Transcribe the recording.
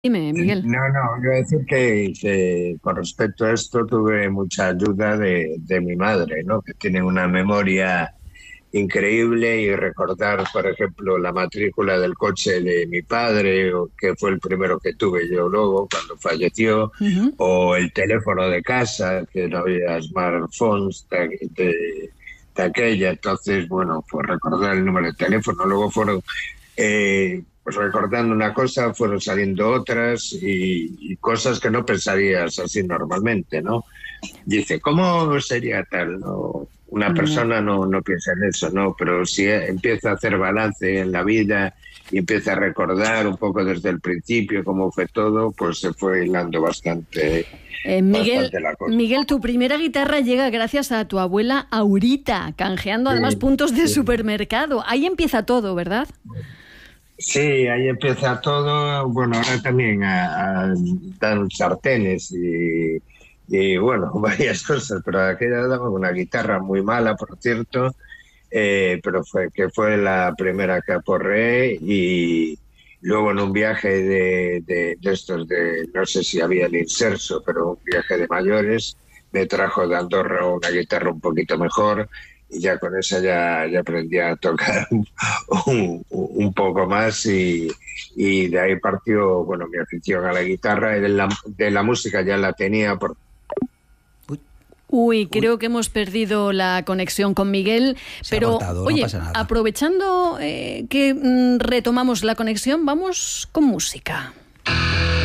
Dime, Miguel. No, iba a decir que con respecto a esto tuve mucha ayuda de mi madre, ¿no? Que tiene una memoria increíble y recordar, por ejemplo, la matrícula del coche de mi padre, o que fue el primero que tuve yo luego cuando falleció, Ujú. o el teléfono de casa, que no había smartphones de aquella, entonces, bueno, pues recordar el número de teléfono, luego fueron pues recordando una cosa, fueron saliendo otras y cosas que no pensarías así normalmente, ¿no? Dice, ¿cómo sería tal? No, una Ya. persona no piensa en eso, ¿no? Pero si empieza a hacer balance en la vida y empieza a recordar un poco desde el principio cómo fue todo, pues se fue hilando Miguel, bastante la cosa. Miguel, tu primera guitarra llega gracias a tu abuela Aurita, canjeando además Sí, puntos de sí. supermercado. Ahí empieza todo, ¿verdad? Sí, ahí empieza todo. Bueno, ahora también dan sartenes y, bueno, varias cosas, pero aquella daba una guitarra muy mala, por cierto, pero fue la primera que aporré y luego en un viaje de estos, no sé si había el inserso, pero un viaje de mayores, me trajo de Andorra una guitarra un poquito mejor y ya con esa ya aprendí a tocar un poco más y de ahí partió, bueno, mi afición a la guitarra y de la música ya la tenía por... Uy, Uy, uy, creo que hemos perdido la conexión con Miguel, se ha pero cortado, no oye, pasa nada. aprovechando que retomamos la conexión, vamos con música.